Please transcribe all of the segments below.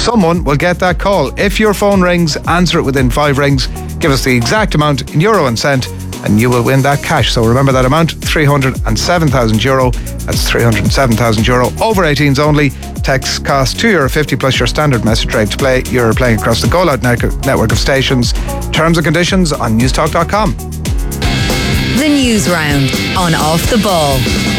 someone will get that call. If your phone rings, answer it within 5 rings. Give us the exact amount in euro and cent, and you will win that cash. So remember that amount, €307,000. That's €307,000. Over 18s only. Text cost €2.50 plus your standard message rate to play. You're playing across the Go Loud network of stations. Terms and conditions on newstalk.com. The News Round on Off the Ball.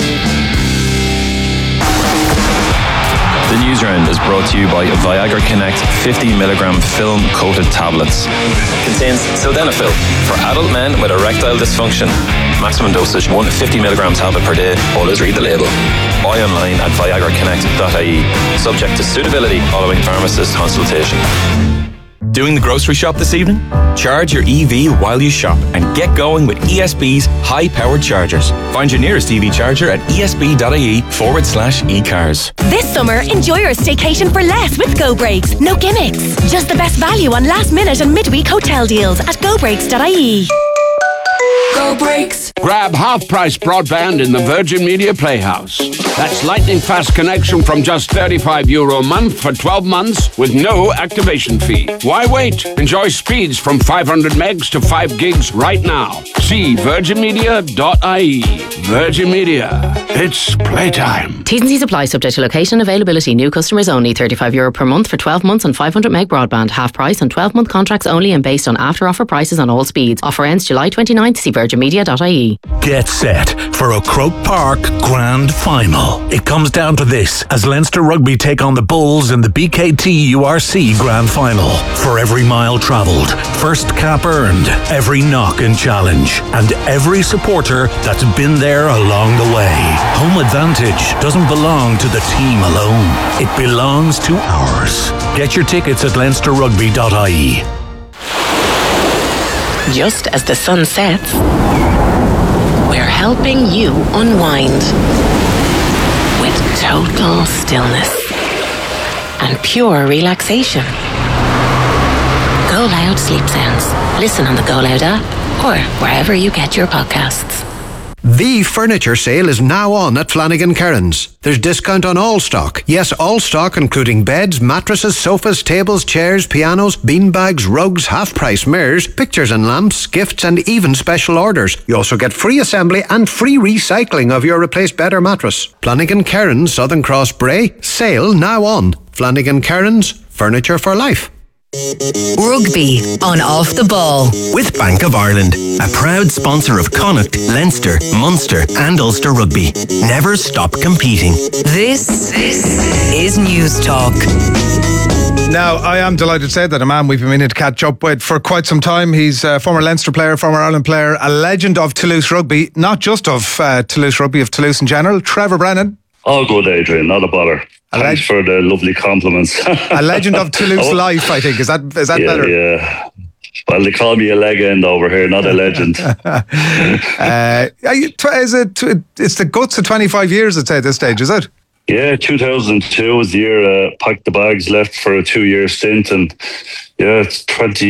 The News Round is brought to you by Viagra Connect 50mg film-coated tablets. Contains sildenafil for adult men with erectile dysfunction. Maximum dosage 1 50mg tablet per day. Always read the label. Buy online at viagraconnect.ie. Subject to suitability following pharmacist consultation. Doing the grocery shop this evening? Charge your EV while you shop and get going with ESB's high-powered chargers. Find your nearest EV charger at esb.ie/ecars. This summer, enjoy your staycation for less with Go Breaks. No gimmicks. Just the best value on last-minute and midweek hotel deals at gobreaks.ie. Go Breaks. Grab half-price broadband in the Virgin Media Playhouse. That's lightning fast connection from just €35 a month for 12 months with no activation fee. Why wait? Enjoy speeds from 500 megs to 5 gigs right now. See virginmedia.ie. Virgin Media. It's playtime. T's and C's apply, subject to location and availability. New customers only. €35 per month for 12 months on 500 meg broadband. Half price on 12-month contracts only and based on after-offer prices on all speeds. Offer ends July 29th. See virginmedia.ie. Get set for a Croke Park Grand Final. It comes down to this as Leinster Rugby take on the Bulls in the BKT URC Grand Final. For every mile travelled, first cap earned, every knock and challenge, and every supporter that's been there along the way. Home advantage doesn't belong to the team alone. It belongs to ours. Get your tickets at leinsterrugby.ie. Just as the sun sets, we're helping you unwind with total stillness and pure relaxation. Go Loud Sleep Sounds. Listen on the Go Loud app or wherever you get your podcasts. The furniture sale is now on at Flanagan Kerins. There's discount on all stock. Yes, all stock including beds, mattresses, sofas, tables, chairs, pianos, beanbags, rugs, half-price mirrors, pictures and lamps, gifts and even special orders. You also get free assembly and free recycling of your replaced bed or mattress. Flanagan Kerins, Southern Cross Bray. Sale now on. Flanagan Kerins, furniture for life. Rugby on Off the Ball. With Bank of Ireland, a proud sponsor of Connacht, Leinster, Munster and Ulster Rugby. Never stop competing. This is News Talk. Now, I am delighted to say that a man we've been meaning to catch up with for quite some time. He's a former Leinster player, former Ireland player, a legend of Toulouse Rugby, not just of Toulouse Rugby, of Toulouse in general. Trevor Brennan. All good, Adrian, not a bother. Thanks for the lovely compliments. A legend of Toulouse life, I think. Is that better? Yeah. Well, they call me a legend over here, not a legend. It's the guts of 25 years, I'd say, at this stage, is it? Yeah, 2002 was the year packed the bags, left for a 2-year stint, and it's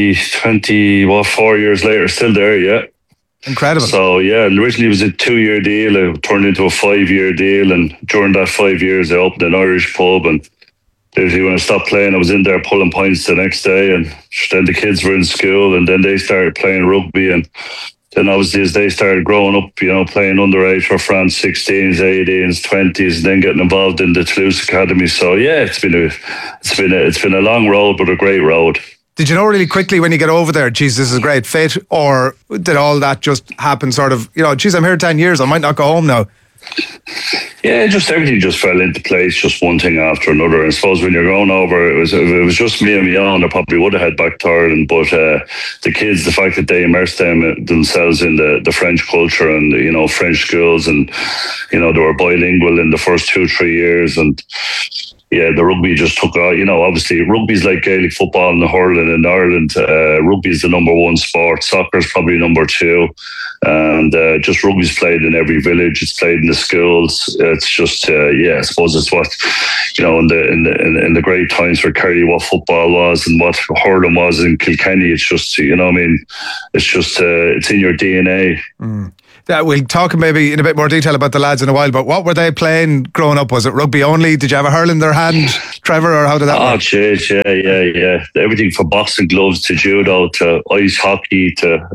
4 years later, still there, yeah. Incredible. So, originally it was a 2-year deal. It turned into a 5-year deal. And during that 5 years, I opened an Irish pub. And literally when I stopped playing, I was in there pulling pints the next day. And then the kids were in school. And then they started playing rugby. And then obviously as they started growing up, playing underage for France, 16s, 18s, 20s, and then getting involved in the Toulouse Academy. So, it's been a long road, but a great road. Did you know really quickly when you get over there, geez, this is a great fit? Or did all that just happen sort of, geez, I'm here 10 years, I might not go home now? Yeah, just everything just fell into place, just one thing after another. And I suppose when you're going over, it was just me and my own, I probably would have had back to Ireland. But the kids, the fact that they immersed themselves in the French culture and, French schools, and, they were bilingual in the first 2-3 years. And the rugby just took off. Obviously rugby's like Gaelic football and hurling in Ireland. Rugby is the number one sport. Soccer's probably number 2. And just rugby's played in every village. It's played in the schools. It's just, I suppose it's what, in the great times for Kerry, what football was and what hurling was in Kilkenny. It's just, it's just, it's in your DNA. we'll talk maybe in a bit more detail about the lads in a while, but what were they playing growing up? Was it rugby only? Did you have a hurl in their hand, Trevor, or how did that work? Oh, jeez, yeah. Everything from boxing gloves to judo to ice hockey to...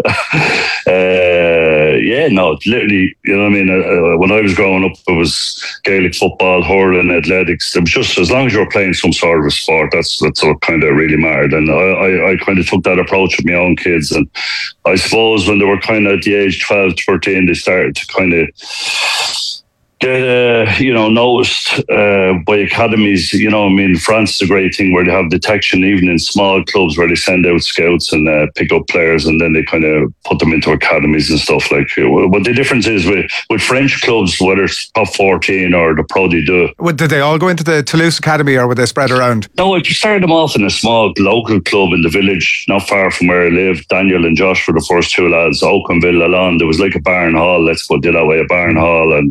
literally, you know what I mean? When I was growing up, it was Gaelic football, hurling, athletics. It was just, as long as you were playing some sort of a sport, that's what kind of really mattered. And I kind of took that approach with my own kids. And I suppose when they were kind of at the age 12, 13, they started to kind of get noticed by academies. You know, I mean, France is a great thing where they have detection even in small clubs where they send out scouts and pick up players, and then they kind of put them into academies and stuff. Like, what the difference is with French clubs, whether it's top 14 or the Pro D2. Did they all go into the Toulouse Academy, or were they spread around? No, I started them off in a small local club in the village, not far from where I live. Daniel and Josh were the first two lads. Oakenville, Alon. There was like a barn hall. Let's put it that way, a barn hall, and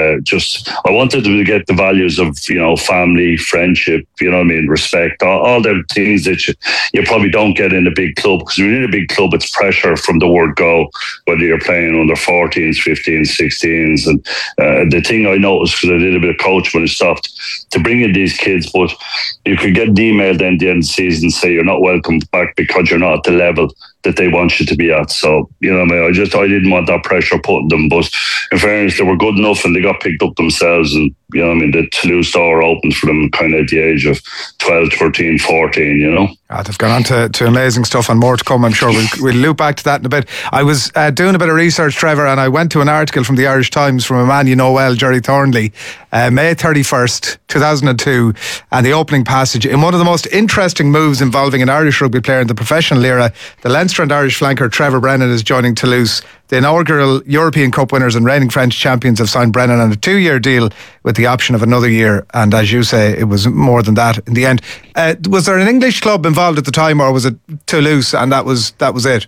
I wanted to get the values of, family, friendship, you know what I mean, respect, all the things that you probably don't get in a big club, because when you're in a big club, it's pressure from the word go, whether you're playing under 14s, 15s, 16s. And the thing I noticed, because I did a bit of coach when I stopped, to bring in these kids, but you could get an email then at the end of the season and say you're not welcome back because you're not at the level that they want you to be at. So, you know what I mean, I didn't want that pressure put on them, but in fairness, they were good enough and they got picked up themselves, and, you know what I mean, the Toulouse door opened for them kind of at the age of 12, 13, 14, you know. They've gone on to amazing stuff, and more to come, I'm sure. We'll loop back to that in a bit. I was doing a bit of research, Trevor, and I went to an article from the Irish Times from a man you know well, Jerry Thornley, May 31st, 2002, and the opening passage: in one of the most interesting moves involving an Irish rugby player in the professional era, the Leinster and Irish flanker Trevor Brennan is joining Toulouse. The inaugural European Cup winners and reigning French champions have signed Brennan on a 2-year deal with the option of another year. And as you say, it was more than that in the end. Was there an English club involved at the time, or was it Toulouse and that was it?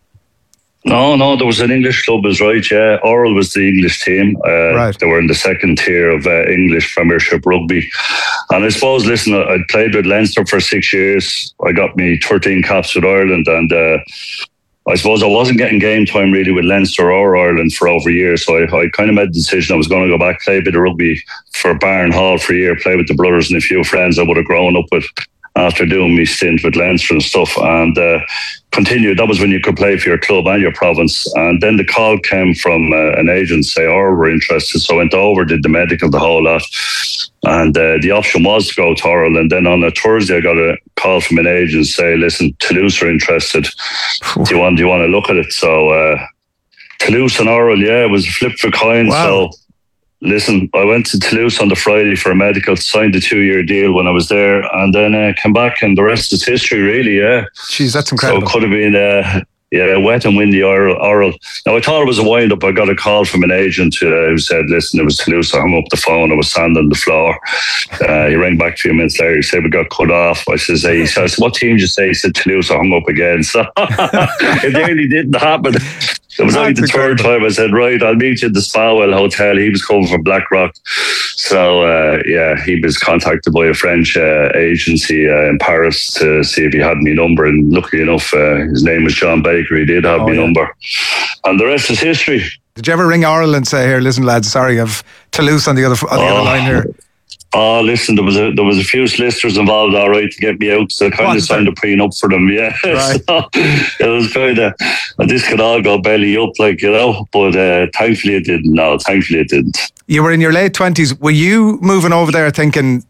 No, there was an English club, is right, yeah. Oral was the English team. Right. They were in the second tier of English Premiership rugby. And I suppose, listen, I played with Leinster for 6 years. I got me 13 caps with Ireland, and I suppose I wasn't getting game time really with Leinster or Ireland for over a year, so I kind of made the decision I was going to go back, play a bit of rugby for Barn Hall for a year, play with the brothers and a few friends I would have grown up with after doing my stint with Leinster and stuff, and continued. That was when you could play for your club and your province. And then the call came from an agent, say, we're interested. So I went over, did the medical, the whole lot. And the option was to go to Oral. And then on a Thursday, I got a call from an agent, say, listen, Toulouse are interested. Do you want to look at it? So Toulouse and Oral, it was a flip for coin. Wow. So listen, I went to Toulouse on the Friday for a medical, signed a 2-year deal when I was there, and then came back, and the rest is history, really, yeah. Jeez, that's incredible. So it could have been wet and windy Oral. Now, I thought it was a wind-up. I got a call from an agent who said, listen, it was Toulouse. I hung up the phone. I was sand on the floor. He rang back a few minutes later. He said, we got cut off. I said, what team did you say? He said, Toulouse. I hung up again. So it nearly didn't happen. It was only the third time I said, right, I'll meet you at the Spawell Hotel. He was coming from Blackrock. So, he was contacted by a French agency in Paris to see if he had my number. And luckily enough, his name was John Baker. He did have my number. And the rest is history. Did you ever ring Oral and say, here, listen, lads, sorry, I've Toulouse on the other line here? Oh, listen, there was a few solicitors involved, all right, to get me out, so I kind of signed a prenup for them, yeah. Right. So it was kind of, this could all go belly up, like, you know, but thankfully it didn't. No, thankfully it didn't. You were in your late 20s. Were you moving over there thinking,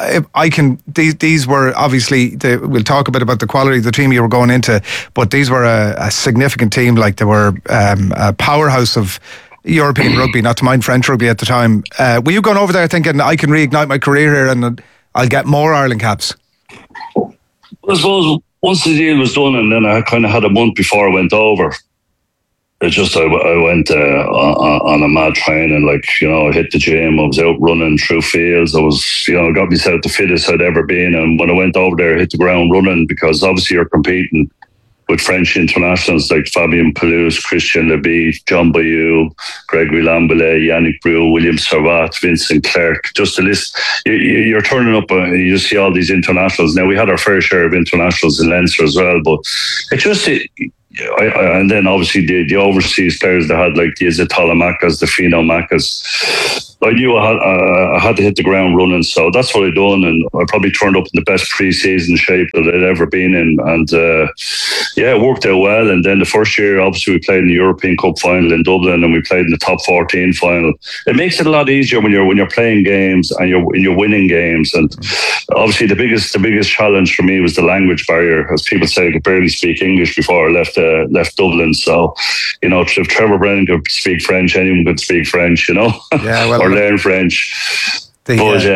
these were obviously, we'll talk a bit about the quality of the team you were going into, but these were a significant team, like they were a powerhouse of European rugby, not to mind French rugby at the time. Were you going over there thinking, I can reignite my career here and I'll get more Ireland caps? I suppose once the deal was done, and then I kind of had a month before I went over, it's just I went on a mad training, like, you know, I hit the gym, I was out running through fields, I was, you know, got myself the fittest I'd ever been. And when I went over there, I hit the ground running, because obviously you're competing with French internationals like Fabien Pelouse, Christian Leby, John Bayou, Gregory Lambelet, Yannick Brou, William Servat, Vincent Clerc, just a list. You're turning up and you see all these internationals. Now, we had our fair share of internationals in Leinster as well, but and then obviously the overseas players that had like the Izatala Makas, the Fino Makas. I knew I had to hit the ground running, so that's what I done, and I probably turned up in the best pre-season shape that I'd ever been in, and it worked out well. And then the first year, obviously, we played in the European Cup final in Dublin, and we played in the top 14 final. It makes it a lot easier when you're playing games and you're winning games. And obviously, the biggest challenge for me was the language barrier, as people say, I could barely speak English before I left Dublin. So, if Trevor Brennan could speak French, anyone could speak French, Yeah, well, learn French. That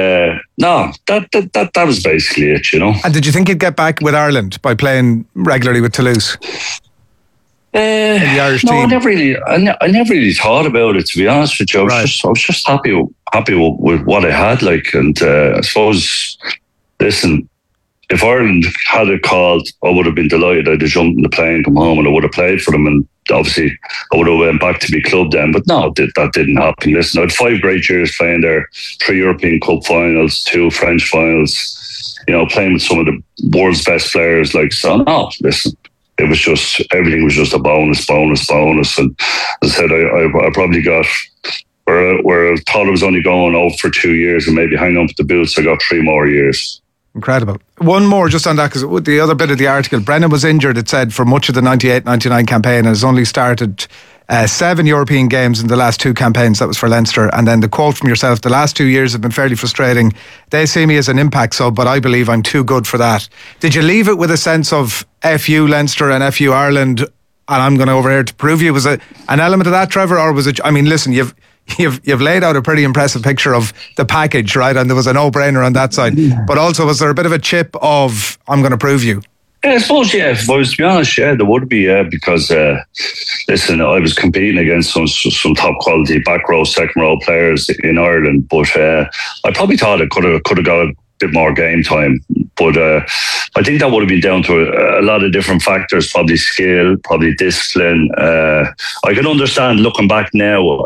was basically it, And did you think you'd get back with Ireland by playing regularly with Toulouse? In the Irish team? I never really thought about it, to be honest with you. I was just happy with what I had, and I suppose, listen, if Ireland had it called, I would have been delighted. I'd have jumped in the plane, come home, and I would have played for them. And obviously, I would have went back to be club then. But no, that didn't happen. Listen, I had 5 great years playing there, 3 European Cup finals, 2 French finals. Playing with some of the world's best players. Listen, it was just, everything was just a bonus. And as I said, I probably got where I thought I was only going out for 2 years and maybe hang up the boots. I got 3 more years. Incredible. One more just on that, because the other bit of the article, Brennan was injured, it said, for much of the 98-99 campaign, and has only started 7 European games in the last 2 campaigns. That was for Leinster. And then the quote from yourself, the last 2 years have been fairly frustrating. They see me as an impact sub, but I believe I'm too good for that. Did you leave it with a sense of FU Leinster and FU Ireland, and I'm going over here to prove you? Was it an element of that, Trevor, or was it, listen, You've laid out a pretty impressive picture of the package, right? And there was a no-brainer on that side. But also, was there a bit of a chip of, I'm going to prove you? Yeah, I suppose, if I was to be honest, there would be, because, listen, I was competing against some top-quality back row, second row players in Ireland, but I probably thought I could have got a bit more game time. But I think that would have been down to a lot of different factors, probably skill, probably discipline. I can understand looking back now,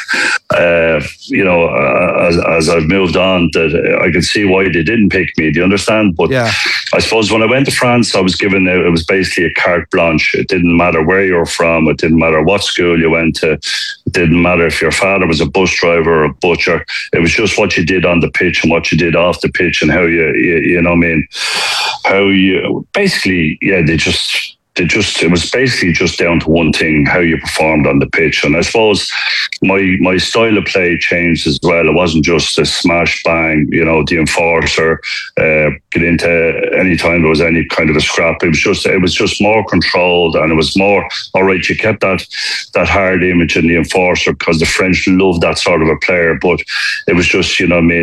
as I've moved on, that I can see why they didn't pick me. Do you understand? But I suppose when I went to France, I was given, it was basically a carte blanche. It didn't matter where you were from. It didn't matter what school you went to. It didn't matter if your father was a bus driver or a butcher. It was just what you did on the pitch and what you did off the pitch and how you know what I mean? How you basically, it was basically just down to one thing, how you performed on the pitch. And I suppose my style of play changed as well. It wasn't just a smash bang, the enforcer, get into any time there was any kind of a scrap. It was just more controlled, and it was more, all right, you kept that hard image in the enforcer because the French loved that sort of a player, but it was just,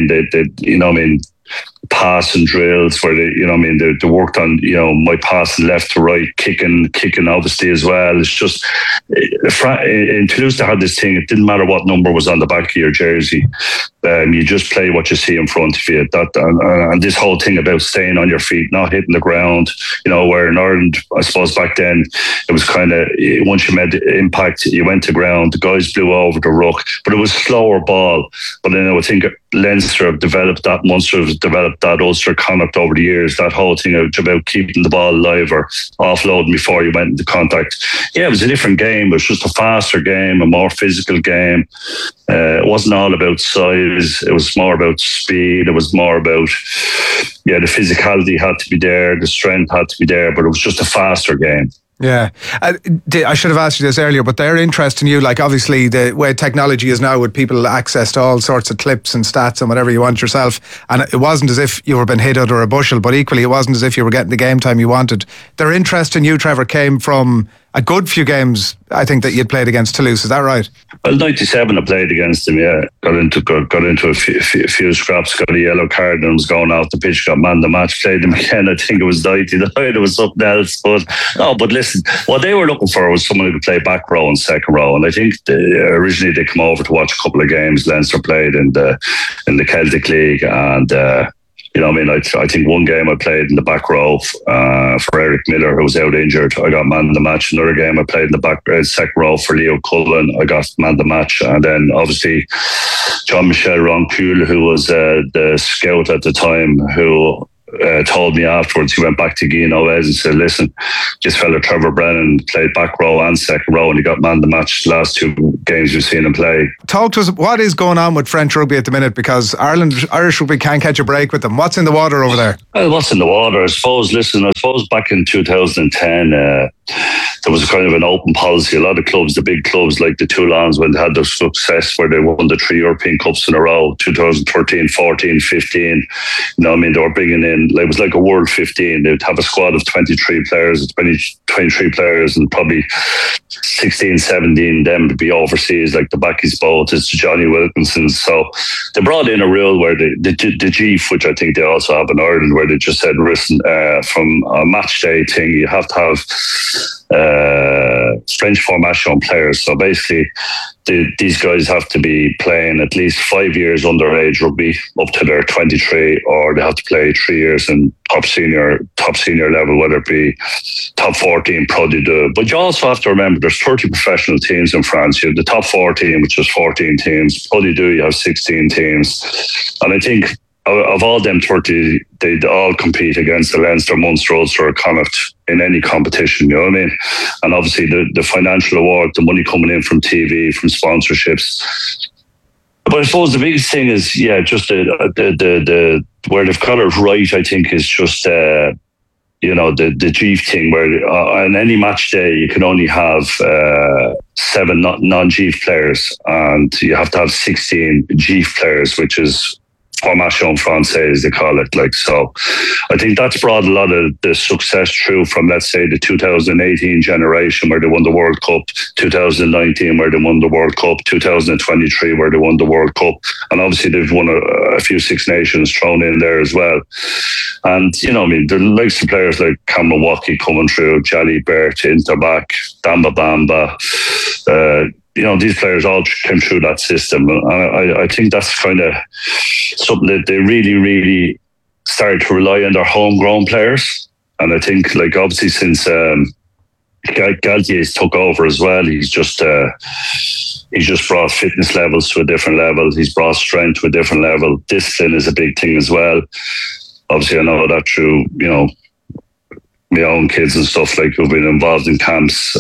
passing drills where they worked on my passing left to right, kicking obviously as well. It's just in Toulouse they had this thing, it didn't matter what number was on the back of your jersey, you just play what you see in front of you. And this whole thing about staying on your feet, not hitting the ground, where in Ireland, I suppose back then it was kind of, once you made the impact, you went to ground, the guys blew over the ruck, but it was slower ball. But then I would think Leinster have developed that, Munster have developed that, Ulster Connacht over the years, that whole thing about keeping the ball alive or offloading before you went into contact. Yeah, it was a different game. It was just a faster game, a more physical game. It wasn't all about size. It was more about speed. It was more about, the physicality had to be there, the strength had to be there, but it was just a faster game. Yeah. I should have asked you this earlier, but their interest in you, like obviously the way technology is now with people access to all sorts of clips and stats and whatever you want yourself, and it wasn't as if you were being hit under a bushel, but equally it wasn't as if you were getting the game time you wanted. Their interest in you, Trevor, came from a good few games, I think, that you'd played against Toulouse. Is that right? Well, 97 I played against them, yeah. Got into a few scraps, got a yellow card and was going off the pitch, got man the match, played them again. I think it was 99, it was something else. But listen, what they were looking for was someone who could play back row and second row. And I think originally they come over to watch a couple of games Leinster played in the Celtic League, and I think one game I played in the back row for Eric Miller, who was out injured. I got man of the match. Another game I played in the second row for Leo Cullen. I got man of the match. And then obviously Jean-Michel Roncoul, who was the scout at the time, who told me afterwards, he went back to Guy Noes and said, listen, this fella Trevor Brennan played back row and second row, and he got man the match the last 2 games we've seen him play. Talk to us, what is going on with French rugby at the minute? Because Irish rugby can't catch a break with them. What's in the water over there? Well, what's in the water? I suppose back in 2010, there was kind of an open policy. A lot of clubs, the big clubs like the Toulons, when they had their success where they won the 3 European Cups in a row, 2013, 14, 15, they were bringing in, it was like a World 15. They'd have a squad of 23 players, and probably 16, 17 them to be overseas, like the Backy's Boats, the Johnny Wilkinsons. So they brought in a rule where the GIF, which I think they also have in Ireland, where they just said, listen, from a match day thing, you have to have French formation players. So basically, these guys have to be playing at least 5 years underage rugby up to their 23, or they have to play 3 years in top senior level, whether it be top 14 Pro D2. But you also have to remember there's 30 professional teams in France. You have the top 14, which is 14 teams. Pro D2, you have 16 teams. And I think of all them 30, they'd all compete against the Leinster, Munster, Ulster, or Connacht in any competition, you know what I mean? And obviously the financial award, the money coming in from TV, from sponsorships. But I suppose the biggest thing is, just the where they've got it right, I think, is just the GIF thing, where on any match day you can only have 7 non-GIF players, and you have to have 16 GIF players, which is formation française, they call it. So I think that's brought a lot of the success through from, let's say, the 2018 generation where they won the World Cup, 2019 where they won the World Cup, 2023 where they won the World Cup, and obviously they've won a few Six Nations thrown in there as well. And the likes of players like Cameron Watkey coming through, Jali Bert, Interbach, Damba Bamba, these players all came through that system. I think that's kind of something that they really, really started to rely on their homegrown players. And I think, obviously, since Galtier's took over as well, he's just brought fitness levels to a different level. He's brought strength to a different level. Discipline is a big thing as well. Obviously, I know that through, my own kids and stuff, who've been involved in camps,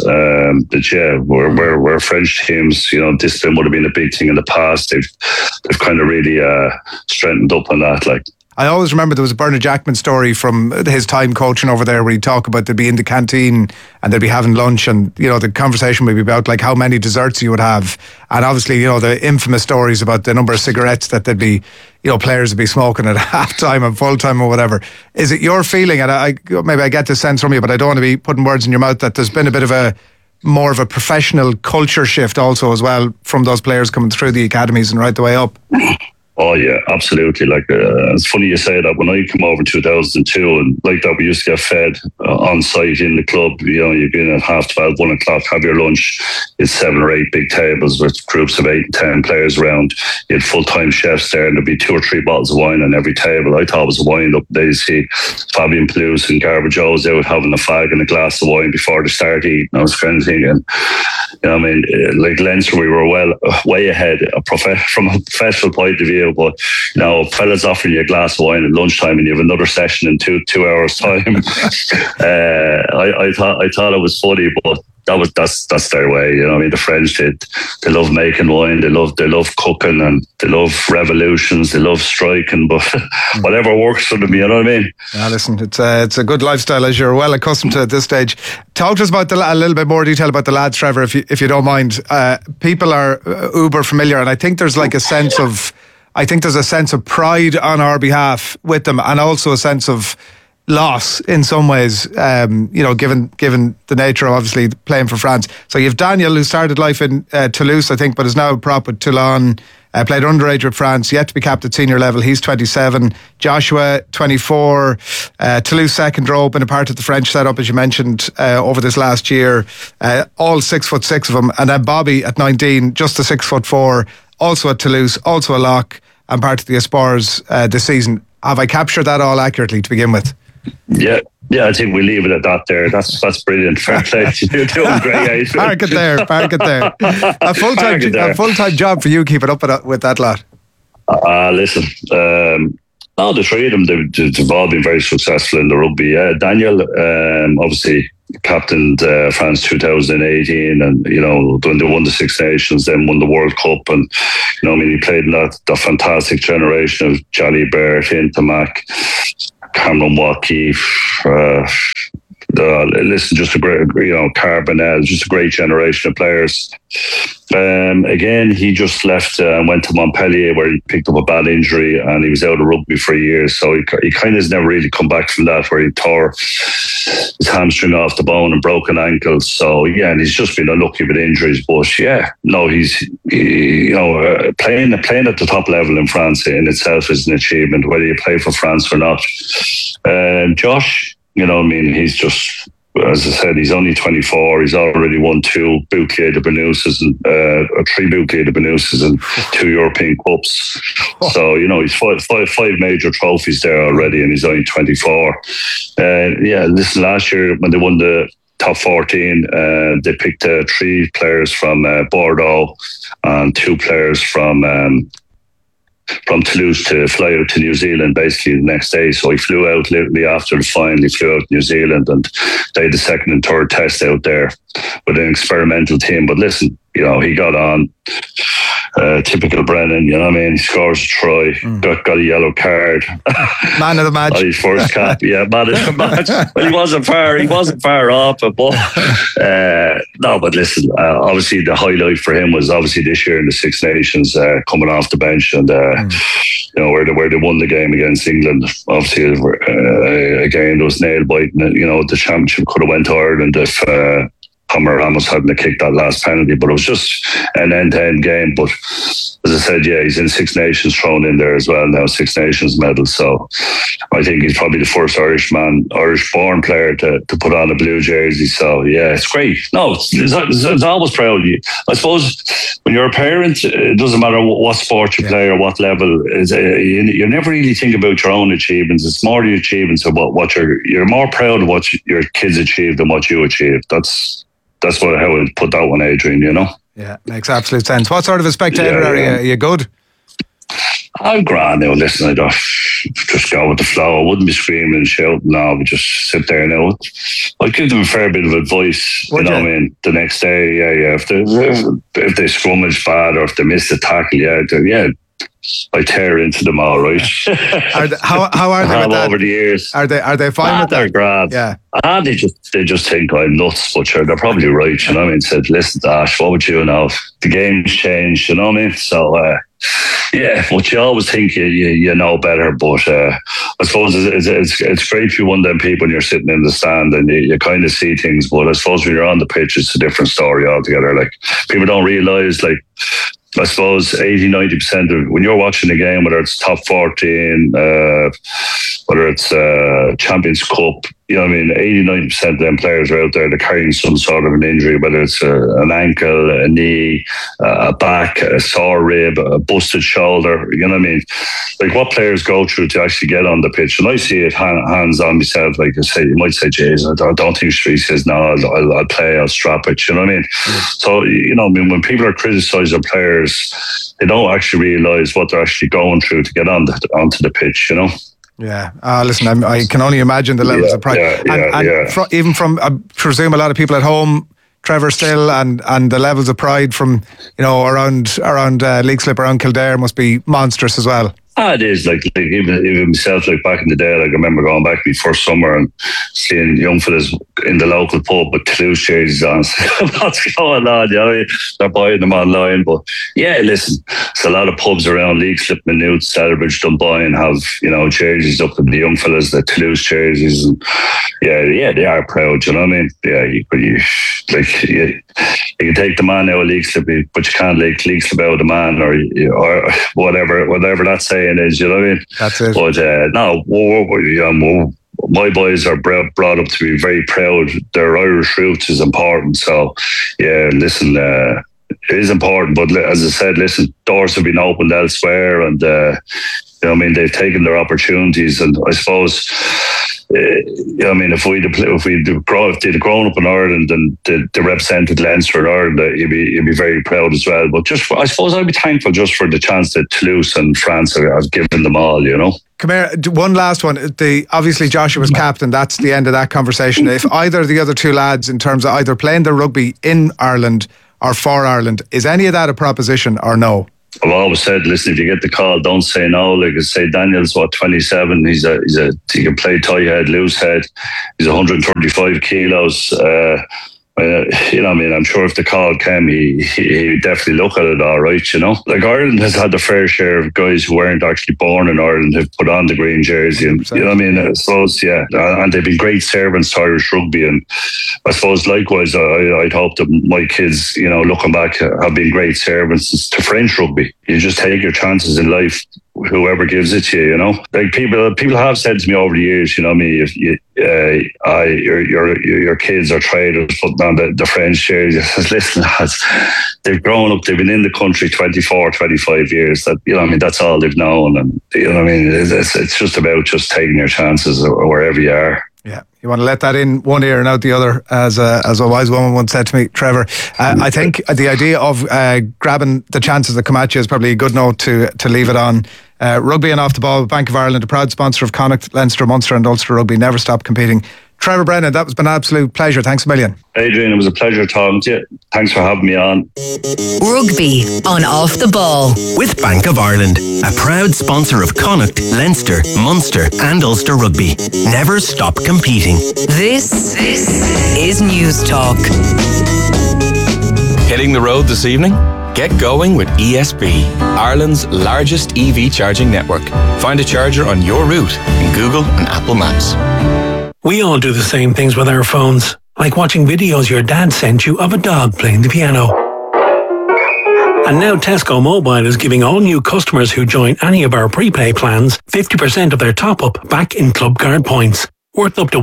where French teams, discipline would have been a big thing in the past. They've kind of really strengthened up on that. I always remember there was a Bernard Jackman story from his time coaching over there, where he'd talk about they'd be in the canteen and they'd be having lunch, and the conversation would be about how many desserts you would have, and obviously the infamous stories about the number of cigarettes that they'd be players would be smoking at half time and full time or whatever. Is it your feeling, and maybe I get this sense from you, but I don't want to be putting words in your mouth, that there's been a bit of more of a professional culture shift also as well from those players coming through the academies and right the way up? Oh yeah, absolutely. It's funny you say that. When I came over in 2002, and that, we used to get fed on site in the club. You'd be in at 12:30, 1 o'clock, have your lunch. It's 7 or 8 big tables with groups of 8 and 10 players around. You had full-time chefs there, and there'd be 2 or 3 bottles of wine on every table. I thought it was a wind-up. They'd see Fabian Palouse and Garbajo's out having a fag and a glass of wine before they start eating. I was kind of thinking, Leinster, we were way ahead from a professional point of view. But fellas offering you a glass of wine at lunchtime and you have another session in 2 hours' time. I thought it was funny, but that's their way. The French, they love making wine, they love cooking, and they love revolutions, they love striking, but whatever works for them, you know what I mean? Yeah, listen, it's a good lifestyle, as you're well accustomed to at this stage. Talk to us about a little bit more detail about the lads, Trevor, if you don't mind. People are uber familiar, and I think there's a sense of pride on our behalf with them, and also a sense of loss in some ways, given the nature of obviously playing for France. So you have Daniel, who started life in Toulouse, I think, but is now a prop with Toulon, played underage with France, yet to be capped at senior level. He's 27. Joshua, 24, Toulouse second row, been a part of the French setup, as you mentioned, over this last year. All 6'6" of them. And then Bobby at 19, just a 6'4", also at Toulouse, also a lock, and part of the Espoirs this season. Have I captured that all accurately to begin with? Yeah, I think we leave it at that there. That's brilliant. Fair play. You're doing great. Park it there. A full-time job for you, keeping up with that lot. Listen, No, the three of them, they've all been very successful in the rugby. Daniel, obviously, captained France 2018, and when they won the Six Nations, then won the World Cup, and he played in that fantastic generation of Johnny Bert, Intamac, Cameron Wakeef. Just a great, Carbonell, just a great generation of players. Again, he just left and went to Montpellier, where he picked up a bad injury, and he was out of rugby for a year. So he kind of has never really come back from that, where he tore his hamstring off the bone and broken ankles. So and he's just been unlucky with injuries. But he's playing at the top level in France in itself is an achievement, whether you play for France or not. Josh, he's just, as I said, he's only 24. He's already won 2 Bouclier de Benousses and 3 Bouclier de Benousses and 2 European Cups. So he's five major trophies there already, and he's only 24. Last year when they won the top 14, they picked 3 players from Bordeaux and 2 players from Toulouse to fly out to New Zealand basically the next day. So he flew out literally after the final. He flew out to New Zealand, and they had the second and third test out there with an experimental team. But listen, he got on. Typical Brennan, he scores a try, got a yellow card. Man of the match. His first cap, man of the match. Well, he wasn't far off, but listen, obviously the highlight for him was obviously this year in the Six Nations, coming off the bench, and where they won the game against England. Obviously, again, there was nail biting. The championship could have went to Ireland if Homer Ramos hadn't kicked that last penalty, but it was just an end-to-end game. But as I said, he's in Six Nations thrown in there as well now, Six Nations medal. So I think he's probably the first Irish-born player to put on a blue jersey. So it's great. No, it's always proud of you. I suppose when you're a parent, it doesn't matter what sport you play or what level. You never really think about your own achievements. It's more the achievements of what you're more proud of what your kids achieved than what you achieved. That's how I would put that one, Adrian, Yeah, makes absolute sense. What sort of a spectator are you? Are you good? I'm grand now. Listen, I don't just go with the flow. I wouldn't be screaming and shouting. No, I would just sit there now. I'd give them a fair bit of advice, the next day. If they scrummage bad or if they miss the tackle, I tear into them all right. How are they with that? Over the years? Are they fine with that? They're grand. Yeah. They just think I'm nuts, but they're probably right. Said, listen, Dash, what would you know? The game's changed. So but you always think you know better. But I suppose it's great if you're one of them people and you're sitting in the stand and you kind of see things. But I suppose when you're on the pitch, it's a different story altogether. Like, people don't realise, I suppose 80-90% of when you're watching a game, whether it's top 14, whether it's Champions Cup, 80-90% of them players are out there, they're carrying some sort of an injury, whether it's an ankle, a knee, a back, a sore rib, a busted shoulder. Like, what players go through to actually get on the pitch. And I see it hands on myself. Like I say, you might say, Jays, I don't think Shree says, no, I'll play, I'll strap it. You know what I mean? So, when people are criticising players, they don't actually realise what they're actually going through to get onto the pitch, Yeah. Listen, I can only imagine the levels of pride. Even from, I presume, a lot of people at home, Trevor Still, and the levels of pride from, around Leixlip, around Kildare must be monstrous as well. It is like even myself, like back in the day, like I remember going back my first summer and seeing young fellas in the local pub with Toulouse jerseys on. What's going on? They're buying them online. But listen, there's a lot of pubs around Leixlip, Maynooth, Stourbridge, Dunboyne have jerseys up with the young fellas, the Toulouse jerseys, and they are proud. You know what I mean? You can take the man out of Leixlip, but you can't take Leixlip out of the man, or whatever that saying is. You know what I mean? That's it. But my boys are brought up to be very proud. Their Irish roots is important. So listen, it is important. But as I said, listen, doors have been opened elsewhere, and they've taken their opportunities. And I suppose if they'd grown up in Ireland and they represented Leinster in Ireland, you'd be very proud as well. But I suppose I'd be thankful just for the chance that Toulouse and France have given them all, you know. Come here, one last one. Obviously Joshua was captain. That's the end of that conversation. If either of the other two lads, in terms of either playing the rugby in Ireland or for Ireland, is any of that a proposition or no? I've always said, listen, if you get the call, don't say no. Like I say, Daniel's 27. He can play tie head, loose head. He's 135 kilos. I'm sure if the call came, he'd definitely look at it all right, you know. Like Ireland has had the fair share of guys who weren't actually born in Ireland who've put on the green jersey, and you know what I mean. I suppose, yeah, and they've been great servants to Irish rugby, and I suppose likewise, I'd hope that my kids, you know, looking back, have been great servants to French rugby. You just take your chances in life, whoever gives it to you, you know. Like people have said to me over the years, you know, your kids are traders putting on the French jersey. Listen, lads, they've grown up, they've been in the country 24, 25 years. That, you know, that's all they've known, and you know, it's just about just taking your chances or wherever you are. Yeah, you want to let that in one ear and out the other, as a wise woman once said to me, Trevor. I think the idea of grabbing the chances that come at you is probably a good note to leave it on. Rugby and Off the Ball, Bank of Ireland, a proud sponsor of Connacht, Leinster, Munster and Ulster Rugby. Never stop competing. Trevor Brennan, that has been an absolute pleasure. Thanks a million. Adrian, it was a pleasure talking to you. Thanks for having me on. Rugby on Off the Ball. With Bank of Ireland, a proud sponsor of Connacht, Leinster, Munster and Ulster Rugby. Never stop competing. This is News Talk. Hitting the road this evening? Get going with ESB, Ireland's largest EV charging network. Find a charger on your route in Google and Apple Maps. We all do the same things with our phones, like watching videos your dad sent you of a dog playing the piano. And now Tesco Mobile is giving all new customers who join any of our prepay plans 50% of their top-up back in club card points, worth up to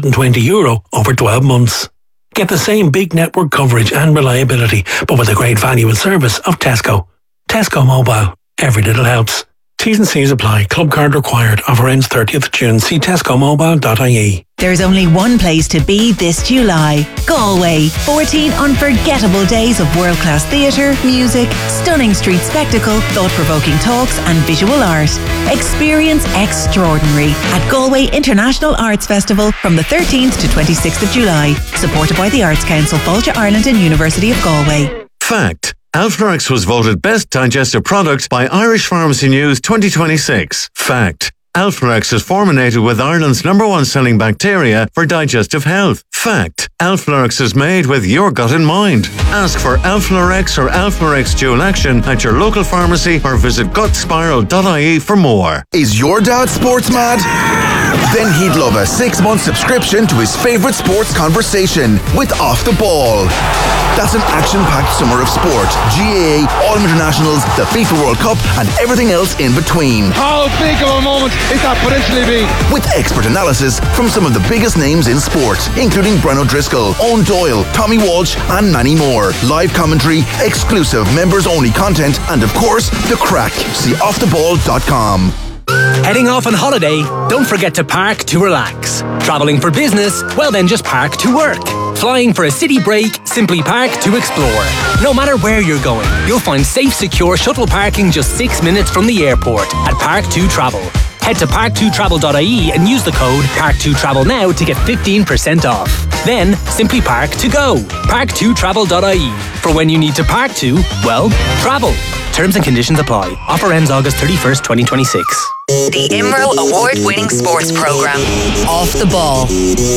€120 over 12 months. Get the same big network coverage and reliability, but with the great value and service of Tesco. Tesco Mobile. Every little helps. T's and C's apply. Club card required. Offer ends 30th June. See tescomobile.ie. There's only one place to be this July. Galway. 14 unforgettable days of world-class theatre, music, stunning street spectacle, thought-provoking talks and visual art. Experience extraordinary at Galway International Arts Festival from the 13th to 26th of July. Supported by the Arts Council, Fáilte Ireland and University of Galway. Fact. Alpharex was voted Best Digestive Product by Irish Pharmacy News 2026. Fact. Alpharex is formulated with Ireland's #1 selling bacteria for digestive health. Fact. Alpharex is made with your gut in mind. Ask for Alpharex or Alpharex Dual Action at your local pharmacy or visit gutspiral.ie for more. Is your dad sports mad? Then he'd love a 6-month subscription to his favourite sports conversation with Off the Ball. That's an action-packed summer of sport. GAA, Autumn Internationals, the FIFA World Cup and everything else in between. How big of a moment is that potentially be? With expert analysis from some of the biggest names in sport, including Brennan O'Driscoll, Owen Doyle, Tommy Walsh and many more. Live commentary, exclusive members-only content and of course, the crack. See offtheball.com. Heading off on holiday? Don't forget to park to relax. Travelling for business? Well then just park to work. Flying for a city break? Simply park to explore. No matter where you're going, you'll find safe, secure shuttle parking just 6 minutes from the airport at Park2Travel. Head to park2travel.ie and use the code Park2Travel now to get 15% off. Then simply park to go. Park2travel.ie. For when you need to park to, well, travel. Terms and conditions apply. Offer ends August 31st, 2026. The IMRO award-winning sports programme, Off the Ball.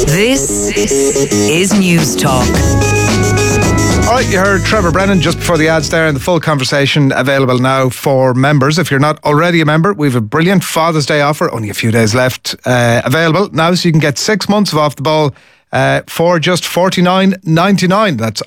This is News Talk. All right, you heard Trevor Brennan just before the ads there, and the full conversation available now for members. If you're not already a member, we have a brilliant Father's Day offer, only a few days left, available now, so you can get 6 months of Off the Ball for just $49.99. That's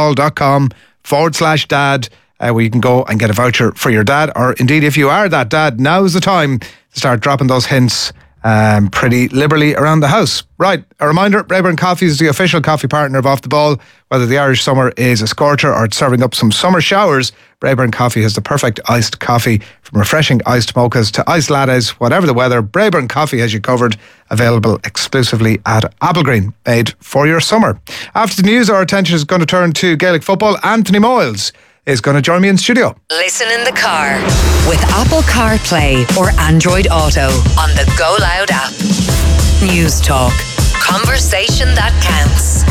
offtheball.com/dad. Where you can go and get a voucher for your dad, or indeed if you are that dad, now is the time to start dropping those hints pretty liberally around the house. Right, a reminder, Braeburn Coffee is the official coffee partner of Off the Ball. Whether the Irish summer is a scorcher or it's serving up some summer showers, Braeburn Coffee has the perfect iced coffee, from refreshing iced mochas to iced lattes. Whatever the weather, Braeburn Coffee has you covered. Available exclusively at Applegreen, made for your summer. After the news, our attention is going to turn to Gaelic football. Anthony Moyles is going to join me in studio. Listen in the car with Apple CarPlay or Android Auto on the Go Loud app. News Talk. Conversation that counts.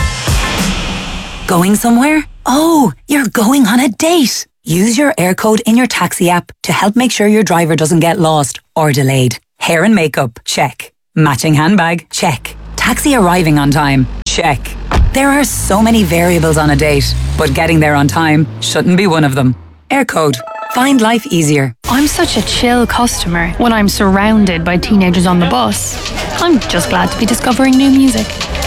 Going somewhere? Oh, you're going on a date. Use your Air Code in your taxi app to help make sure your driver doesn't get lost or delayed. Hair and makeup? Check. Matching handbag? Check. Taxi arriving on time? Check. There are so many variables on a date, but getting there on time shouldn't be one of them. Air Code. Find life easier. I'm such a chill customer when I'm surrounded by teenagers on the bus. I'm just glad to be discovering new music.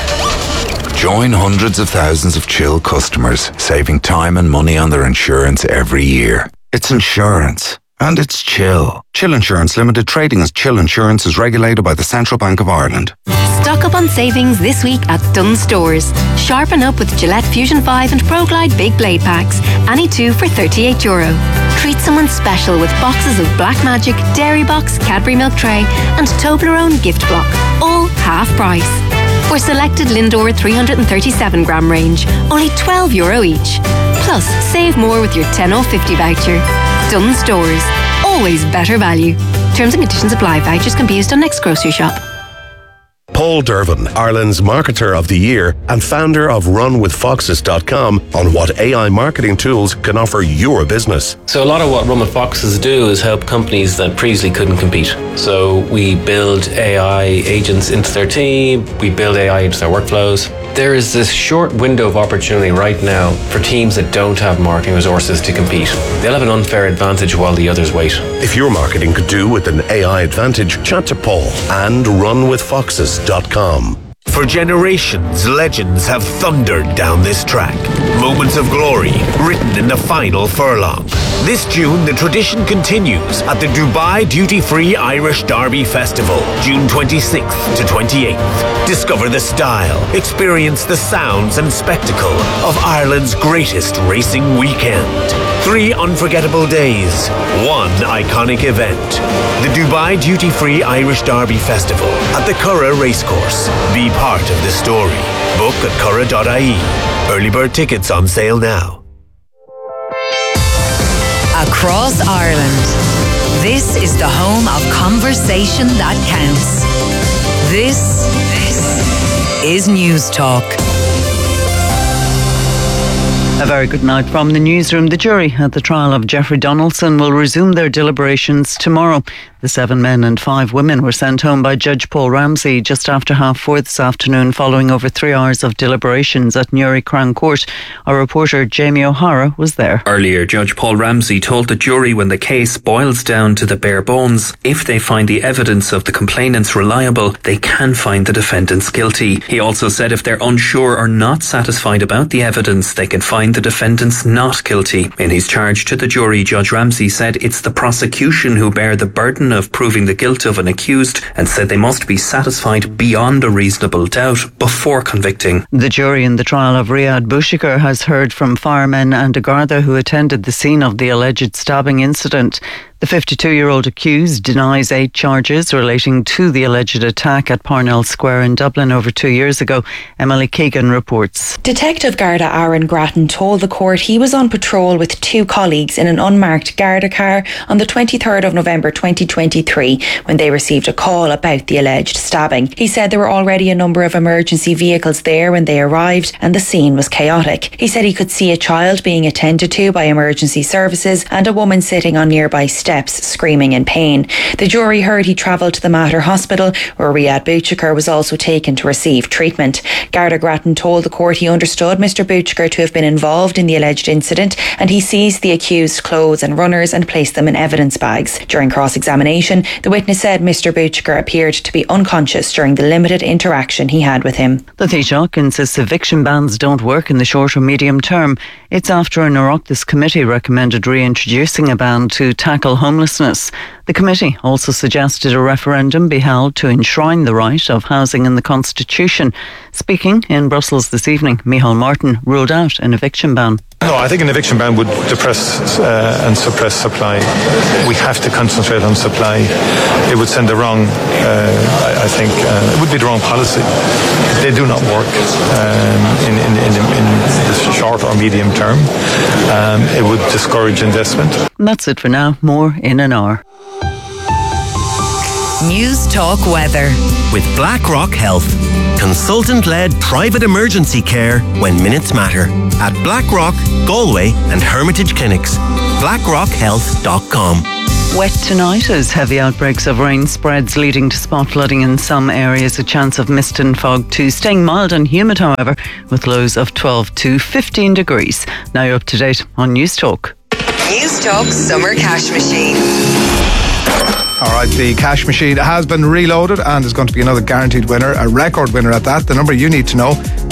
Join hundreds of thousands of chill customers, saving time and money on their insurance every year. It's insurance. And it's Chill. Chill Insurance Limited, trading as Chill Insurance, is regulated by the Central Bank of Ireland. Stock up on savings this week at Dunnes Stores. Sharpen up with Gillette Fusion 5 and ProGlide Big Blade Packs. Any two for €38. Treat someone special with boxes of Black Magic, Dairy Box, Cadbury Milk Tray and Toblerone Gift Block. All half price. For selected Lindor 337-gram range, only €12 each. Plus, save more with your 10 off 50 voucher. Dunnes Stores. Always better value. Terms and conditions apply. Vouchers can be used on next grocery shop. Paul Dervin, Ireland's Marketer of the Year and founder of RunWithFoxes.com, on what AI marketing tools can offer your business. So a lot of what Run with Foxes do is help companies that previously couldn't compete. So we build AI agents into their team, we build AI into their workflows. There is this short window of opportunity right now for teams that don't have marketing resources to compete. They'll have an unfair advantage while the others wait. If your marketing could do with an AI advantage, chat to Paul and RunWithFoxes.com. For generations, legends have thundered down this track. Moments of glory written in the final furlong. This June, the tradition continues at the Dubai Duty Free Irish Derby Festival, June 26th to 28th. Discover the style, experience the sounds and spectacle of Ireland's greatest racing weekend. 3 unforgettable days, 1 iconic event. The Dubai Duty Free Irish Derby Festival at the Curragh Racecourse. Be part of the story. Book at curragh.ie. Early bird tickets on sale now. Across Ireland, this is the home of conversation that counts. This is News Talk. A very good night from the newsroom. The jury at the trial of Jeffrey Donaldson will resume their deliberations tomorrow. The 7 men and 5 women were sent home by Judge Paul Ramsey just after 4:30 this afternoon, following over 3 hours of deliberations at Newry Crown Court. Our reporter Jamie O'Hara was there. Earlier, Judge Paul Ramsey told the jury when the case boils down to the bare bones, if they find the evidence of the complainants reliable, they can find the defendants guilty. He also said if they're unsure or not satisfied about the evidence, they can find the defendants not guilty. In his charge to the jury, Judge Ramsey said it's the prosecution who bear the burden of proving the guilt of an accused, and said they must be satisfied beyond a reasonable doubt before convicting. The jury in the trial of Riyad Bouchikar has heard from firemen and a Garda who attended the scene of the alleged stabbing incident. The 52-year-old accused denies 8 charges relating to the alleged attack at Parnell Square in Dublin over 2 years ago. Emily Keegan reports. Detective Garda Aaron Grattan told the court he was on patrol with 2 colleagues in an unmarked Garda car on the 23rd of November 2023 when they received a call about the alleged stabbing. He said there were already a number of emergency vehicles there when they arrived and the scene was chaotic. He said he could see a child being attended to by emergency services and a woman sitting on nearby steps screaming in pain. The jury heard he travelled to the Mater Hospital where Riyad Bouchikar was also taken to receive treatment. Garda Grattan told the court he understood Mr Bouchikar to have been involved in the alleged incident and he seized the accused's clothes and runners and placed them in evidence bags. During cross-examination, the witness said Mr Bouchikar appeared to be unconscious during the limited interaction he had with him. The Taoiseach insists eviction bans don't work in the short or medium term. It's after an Oireachtas committee recommended reintroducing a ban to tackle homelessness. The committee also suggested a referendum be held to enshrine the right of housing in the Constitution. Speaking in Brussels this evening, Micheál Martin ruled out an eviction ban. No, I think an eviction ban would depress and suppress supply. We have to concentrate on supply. It would send the wrong, I think, it would be the wrong policy. They do not work in the short or medium term. It would discourage investment. And that's it for now. More in an hour. News Talk Weather. With BlackRock Health. Consultant-led private emergency care when minutes matter. At BlackRock, Galway and Hermitage Clinics. BlackRockHealth.com. Wet tonight as heavy outbreaks of rain spreads, leading to spot flooding in some areas. A chance of mist and fog too. Staying mild and humid, however, with lows of 12 to 15 degrees. Now you're up to date on News Talk. News Talk Summer Cash Machine. All right, the cash machine has been reloaded and is going to be another guaranteed winner, a record winner at that. The number you need to know,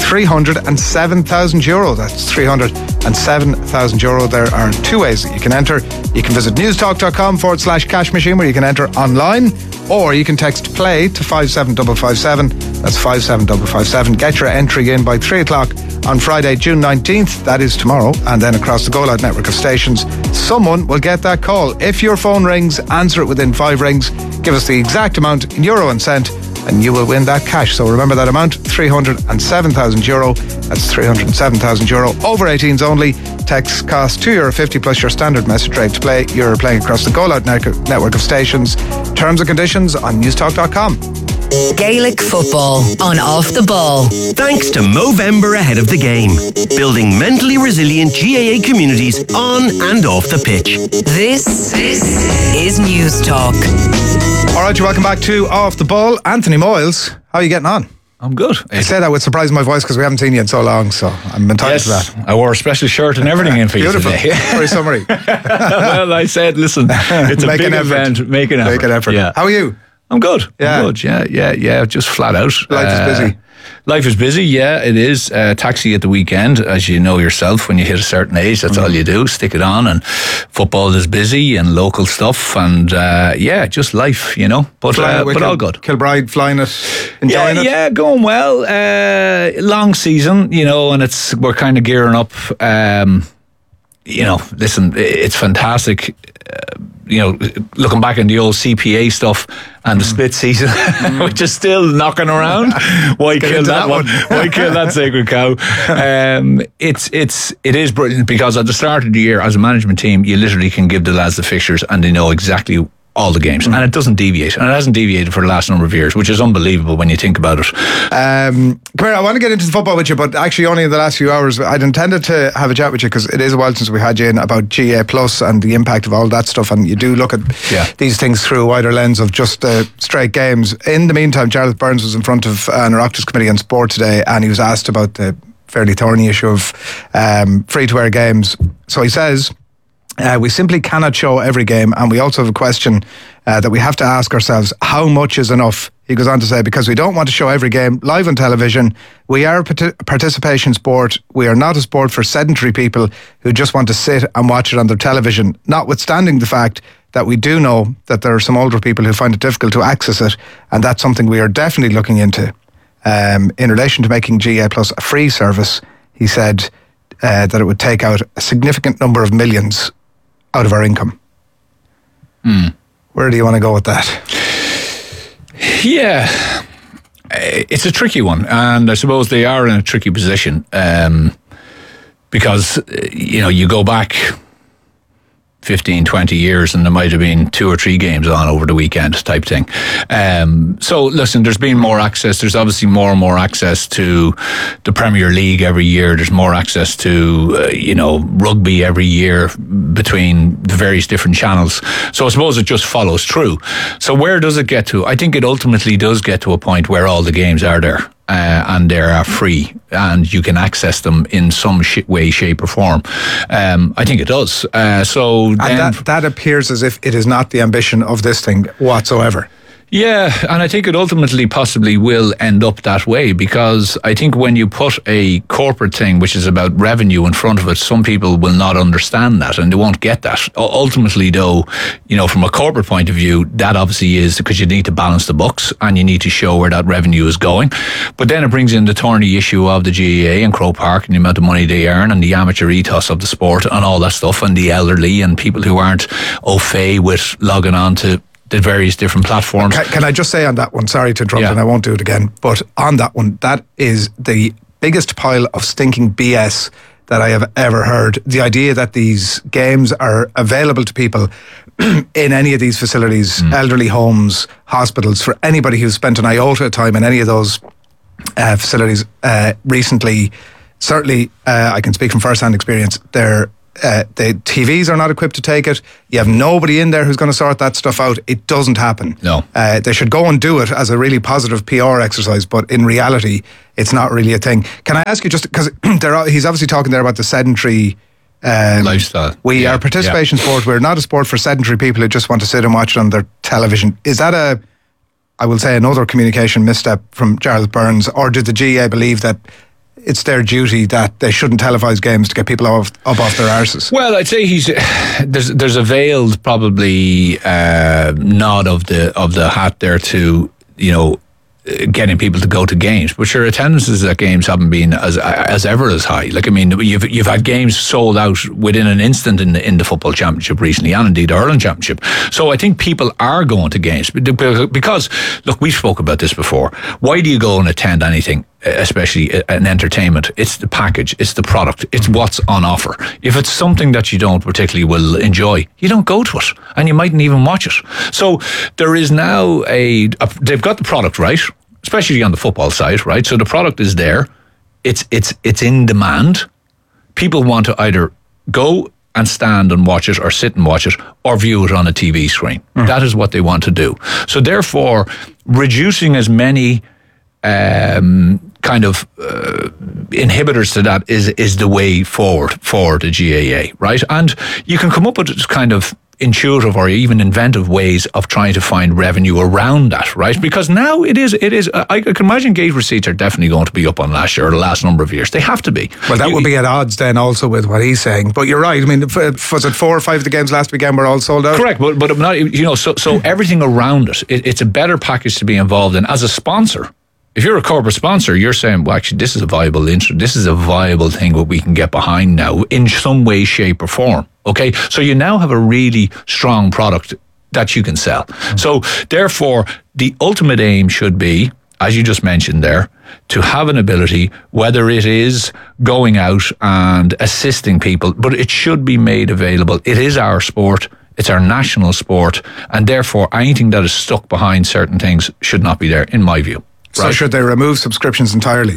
€307,000. That's €307,000. There are two ways that you can enter. You can visit newstalk.com/cash machine where you can enter online, or you can text play to 57557. That's 57557. Get your entry in by 3 o'clock on Friday, June 19th. That is tomorrow. And then across the Go Loud network of stations, someone will get that call. If your phone rings, answer it within 5 rings. Give us the exact amount in euro and cent, and you will win that cash. So remember that amount, €307,000. That's €307,000. Over 18s only. Text cost €2.50 plus your standard message rate to play. You're playing across the Go Loud network of stations. Terms and conditions on newstalk.com. Gaelic football on Off the Ball. Thanks to Movember ahead of the game. Building mentally resilient GAA communities on and off the pitch. This is News Talk. All right, you're welcome back to Off the Ball. Anthony Moyles, how are you getting on? I'm good. I say that with surprise in my voice because we haven't seen you in so long, so I'm entitled to that. I wore a special shirt and everything in for you Beautiful. today. Very summary. Well, I said, listen, it's a Make big an effort. event. Make an effort. Make an effort. Yeah. How are you? I'm good. Yeah. I'm good. Yeah. Just flat out. Life is busy. Life is busy, yeah, it is. Taxi at the weekend, as you know yourself, when you hit a certain age, that's all you do, stick it on. And football is busy and local stuff and, just life, you know. But all good. Kilbride flying it, enjoying it? Yeah, going well. Long season, you know, and we're kind of gearing up. Listen, it's fantastic. Looking back on the old CPA stuff and the split season, which is still knocking around. Why kill that one? Why kill that sacred cow? It is brilliant because at the start of the year, as a management team, you literally can give the lads the fixtures and they know exactly all the games, and it doesn't deviate, and it hasn't deviated for the last number of years, which is unbelievable when you think about it. Come here, I want to get into the football with you, but actually only in the last few hours. I'd intended to have a chat with you because it is a while since we had you in about GA Plus and the impact of all that stuff, and you do look at these things through a wider lens of just straight games. In the meantime, Charles Burns was in front of an Oireachtas Committee on Sport today, and he was asked about the fairly thorny issue of free-to-air games. So he says, we simply cannot show every game, and we also have a question that we have to ask ourselves: how much is enough? He goes on to say, because we don't want to show every game live on television. We are a participation sport. We are not a sport for sedentary people who just want to sit and watch it on their television, notwithstanding the fact that we do know that there are some older people who find it difficult to access it, and that's something we are definitely looking into. In relation to making GA Plus a free service, he said that it would take out a significant number of millions out of our income. Where do you want to go with that? Yeah, it's a tricky one, and I suppose they are in a tricky position because you go back 15, 20 years and there might have been 2 or 3 games on over the weekend type thing. So listen, there's been more access. There's obviously more and more access to the Premier League every year. There's more access to, rugby every year between the various different channels. So I suppose it just follows through. So where does it get to? I think it ultimately does get to a point where all the games are there. And they are free and you can access them in some way, shape or form. I think it does. And that appears as if it is not the ambition of this thing whatsoever. Yeah, and I think it ultimately possibly will end up that way, because I think when you put a corporate thing which is about revenue in front of it, some people will not understand that and they won't get that. Ultimately though, from a corporate point of view, that obviously is because you need to balance the books and you need to show where that revenue is going. But then it brings in the thorny issue of the GAA and Croke Park and the amount of money they earn and the amateur ethos of the sport and all that stuff, and the elderly and people who aren't au fait with logging on to the various different platforms. Can I just say on that one, sorry to interrupt, and I won't do it again, but on that one, that is the biggest pile of stinking BS that I have ever heard. The idea that these games are available to people in any of these facilities, elderly homes, hospitals, for anybody who's spent an iota of time in any of those facilities recently. Certainly, I can speak from first-hand experience, the TVs are not equipped to take it. You have nobody in there who's going to sort that stuff out. It doesn't happen. No. They should go and do it as a really positive PR exercise, but in reality, it's not really a thing. Can I ask you, just because he's obviously talking there about the sedentary lifestyle. We are a participation sport. We're not a sport for sedentary people who just want to sit and watch it on their television. Is that I will say, another communication misstep from Charles Burns, or did the GAA believe that it's their duty that they shouldn't televise games to get people up off their arses? Well, I'd say there's a veiled probably nod of the hat there to getting people to go to games, but sure, attendances at games haven't been as ever as high. Like, I mean, you've had games sold out within an instant in the football championship recently, and indeed the Ireland Championship. So I think people are going to games because, look, we spoke about this before. Why do you go and attend anything, especially an entertainment? It's the package, it's the product, it's what's on offer. If it's something that you don't particularly will enjoy, you don't go to it, and you mightn't even watch it. So there is now they've got the product right, especially on the football side, right? So the product is there, it's in demand. People want to either go and stand and watch it, or sit and watch it, or view it on a TV screen. That is what they want to do. So therefore, reducing as many kind of inhibitors to that is the way forward for the GAA, right? And you can come up with this kind of intuitive or even inventive ways of trying to find revenue around that, right? Because now it is. I can imagine gate receipts are definitely going to be up on last year or the last number of years. They have to be. Well, that would be at odds then also with what he's saying. But you're right. I mean, was it 4 or 5 of the games last weekend were all sold out? Correct, but not. So everything around it's a better package to be involved in as a sponsor. If you're a corporate sponsor, you're saying, well, actually, this is a viable thing that we can get behind now in some way, shape or form. Okay? So you now have a really strong product that you can sell. So therefore, the ultimate aim should be, as you just mentioned there, to have an ability, whether it is going out and assisting people, but it should be made available. It is our sport. It's our national sport. And therefore, anything that is stuck behind certain things should not be there, in my view. So should they remove subscriptions entirely?